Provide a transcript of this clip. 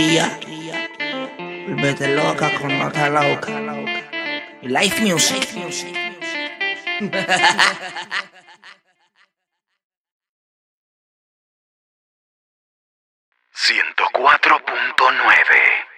musiquilla. Volvete loca con nota loca. Life music. 104.9